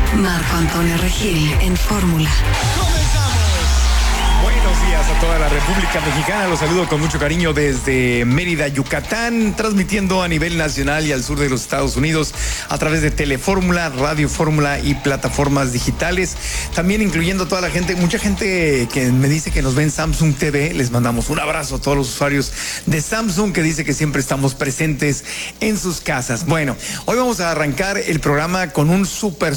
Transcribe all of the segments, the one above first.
Marco Antonio Regil en Fórmula. Buenos días a toda la República Mexicana. Los saludo con mucho cariño desde Mérida, Yucatán, transmitiendo a nivel nacional y al sur de los Estados Unidos a través de Telefórmula, Radio Fórmula y plataformas digitales. También incluyendo a toda la gente, mucha gente que me dice que nos ve en Samsung TV. Les mandamos un abrazo a todos los usuarios de Samsung que dice que siempre estamos presentes en sus casas. Bueno, hoy vamos a arrancar el programa con un súper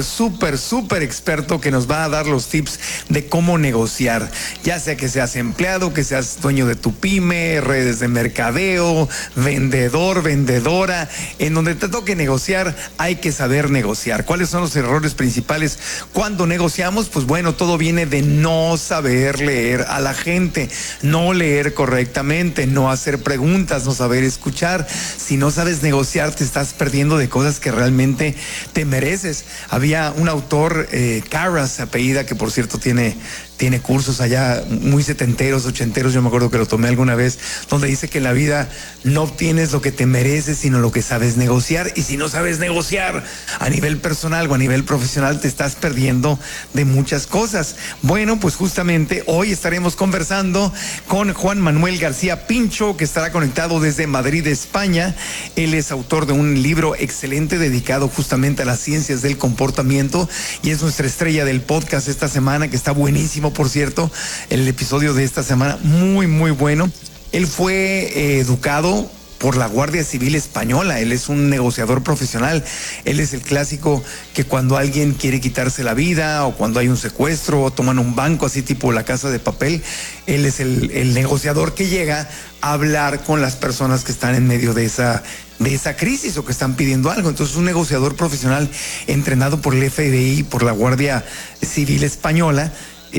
experto que nos va a dar los tips de cómo negociar. Ya sea que seas empleado, que seas dueño de tu pyme, redes de mercadeo, vendedor, vendedora, en donde te toque negociar, hay que saber negociar. ¿Cuáles son los errores principales cuando negociamos? Pues bueno, todo viene de no saber leer a la gente, no leer correctamente, no hacer preguntas, no saber escuchar. Si no sabes negociar, te estás perdiendo de cosas que realmente te mereces. Había un autor, Carras, apellida, que por cierto tiene cursos allá muy setenteros, ochenteros, yo me acuerdo que lo tomé alguna vez, donde dice que en la vida no obtienes lo que te mereces, sino lo que sabes negociar. Y si no sabes negociar a nivel personal o a nivel profesional, te estás perdiendo de muchas cosas. Bueno, pues justamente hoy estaremos conversando con Juan Manuel García Pincho, que estará conectado desde Madrid, España. Él es autor de un libro excelente dedicado justamente a las ciencias del comportamiento y es nuestra estrella del podcast esta semana, que está buenísimo. Por cierto, el episodio de esta semana, muy bueno. Él fue educado por la Guardia Civil Española. Él es un negociador profesional. Él es el clásico que cuando alguien quiere quitarse la vida o cuando hay un secuestro o toman un banco así tipo La Casa de Papel, él es el negociador que llega a hablar con las personas que están en medio de esa crisis o que están pidiendo algo. Entonces, un negociador profesional entrenado por el FBI, por la Guardia Civil Española,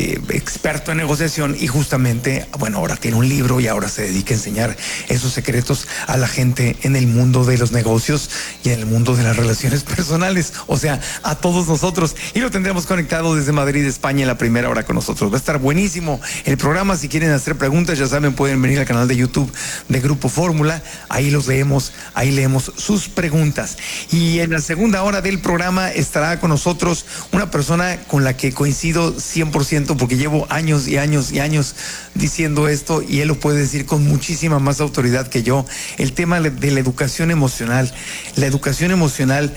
experto en negociación, y justamente, bueno, ahora tiene un libro y ahora se dedica a enseñar esos secretos a la gente en el mundo de los negocios y en el mundo de las relaciones personales, o sea, a todos nosotros, y lo tendremos conectado desde Madrid, España, en la primera hora con nosotros. Va a estar buenísimo el programa. Si quieren hacer preguntas, ya saben, pueden venir al canal de YouTube de Grupo Fórmula, ahí los leemos, ahí leemos sus preguntas. Y en la segunda hora del programa estará con nosotros una persona con la que coincido 100%, porque llevo años y años diciendo esto, y él lo puede decir con muchísima más autoridad que yo. El tema de la educación emocional. La educación emocional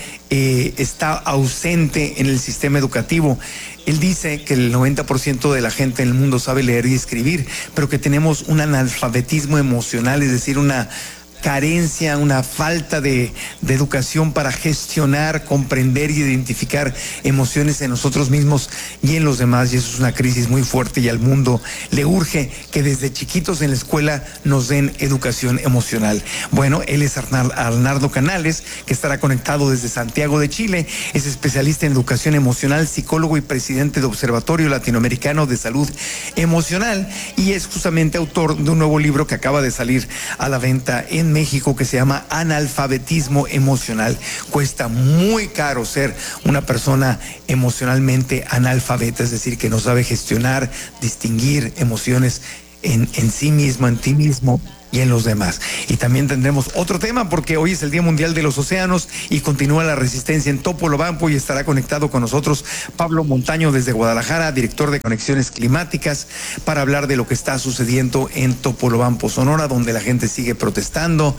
está ausente en el sistema educativo. Él dice que el 90% de la gente en el mundo sabe leer y escribir, pero que tenemos un analfabetismo emocional, es decir, una carencia, una falta de educación para gestionar, comprender y identificar emociones en nosotros mismos y en los demás, y eso es una crisis muy fuerte, y al mundo le urge que desde chiquitos en la escuela nos den educación emocional. Bueno, él es Arnaldo Canales, que estará conectado desde Santiago de Chile. Es especialista en educación emocional, psicólogo y presidente de Observatorio Latinoamericano de Salud Emocional, y es justamente autor de un nuevo libro que acaba de salir a la venta en México, que se llama Analfabetismo Emocional. Cuesta muy caro ser una persona emocionalmente analfabeta, es decir, que no sabe gestionar, distinguir emociones en sí mismo, en ti mismo y en los demás. Y también tendremos otro tema, porque hoy es el Día Mundial de los Océanos y continúa la resistencia en Topolobampo, y estará conectado con nosotros Pablo Montaño desde Guadalajara, director de Conexiones Climáticas, para hablar de lo que está sucediendo en Topolobampo, Sonora, donde la gente sigue protestando.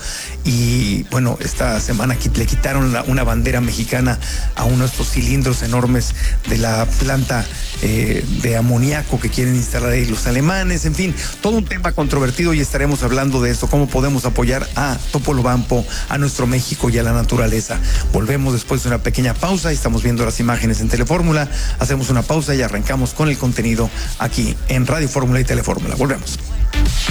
Y bueno, esta semana le quitaron una bandera mexicana a uno de estos cilindros enormes de la planta de amoníaco que quieren instalar ahí los alemanes. En fin, todo un tema controvertido, y estaremos hablando de esto, cómo podemos apoyar a Topolobampo, a nuestro México y a la naturaleza. Volvemos después de una pequeña pausa. Estamos viendo las imágenes en Telefórmula. Hacemos una pausa y arrancamos con el contenido aquí en Radio Fórmula y Telefórmula. Volvemos.